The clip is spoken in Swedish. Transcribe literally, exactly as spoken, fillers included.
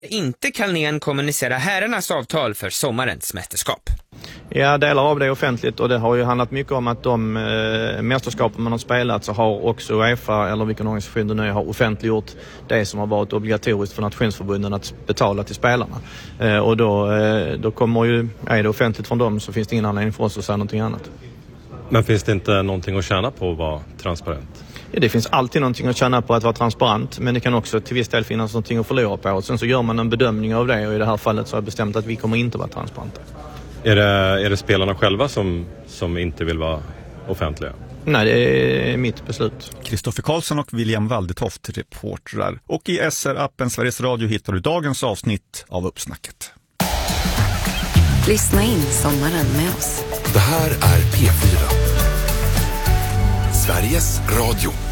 Inte Kalnén kommunicera herrarnas avtal för sommarens mästerskap. Ja, delar av det är offentligt och det har ju handlat mycket om att de eh, mästerskapen man har spelat så har också UEFA eller vilken organisation det nu har offentliggjort det som har varit obligatoriskt för nationsförbunden att betala till spelarna. Eh, och då, eh, då kommer ju, är det offentligt från dem så finns det ingen anledning för oss att säga någonting annat. Men finns det inte någonting att tjäna på att vara transparent? Ja, det finns alltid någonting att tjäna på att vara transparent, men det kan också till viss del finnas någonting att förlora på. Och sen så gör man en bedömning av det och i det här fallet så har jag bestämt att vi kommer inte vara transparenta. Är det, är det spelarna själva som, som inte vill vara offentliga? Nej, det är mitt beslut. Kristoffer Karlsson och William Waldetoft, reportrar. Och i S R-appen Sveriges Radio hittar du dagens avsnitt av Uppsnacket. Lyssna in sommaren med oss. Det här är P fyra. Sveriges Radio.